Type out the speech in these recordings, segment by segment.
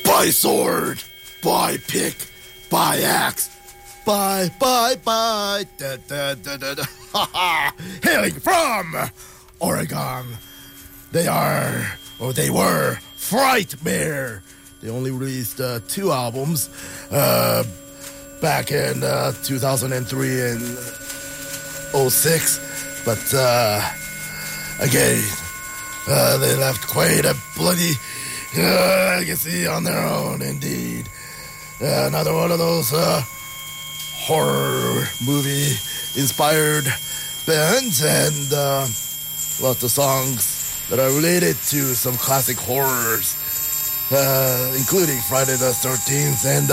by sword, by pick, by axe, by, da, da, da, da, da. Ha ha! Hailing from Oregon, they were Frightmare. They only released 2 albums back in 2003 and 06, but again, they left quite a bloody legacy on their own, indeed. Another one of those horror movie inspired bands, and lots of songs that are related to some classic horrors, including Friday the 13th, and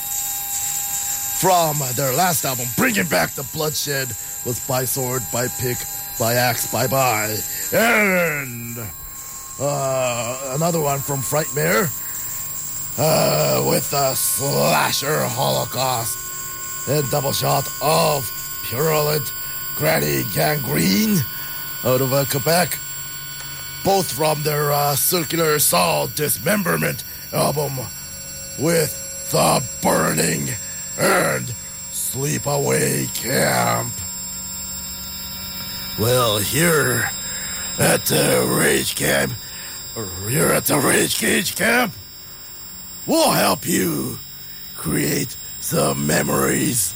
from their last album, Bringing Back the Bloodshed, was By Sword, By Pick, By Axe, Bye Bye. And another one from Frightmare, with a Slasher Holocaust and double shot of Purulent Granny Gangrene out of Quebec, both from their Circular Saw Dismemberment album with The Burning and Sleepaway Camp. Well, here at the Rage Cage Camp, we'll help you create some memories.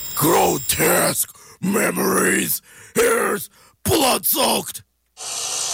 Grotesque memories. Here's Blood-Soaked.